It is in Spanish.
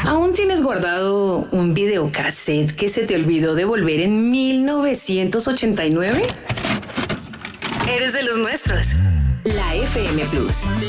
¿Aún tienes guardado un videocassette que se te olvidó devolver en 1989? Eres de los nuestros. La FM Plus.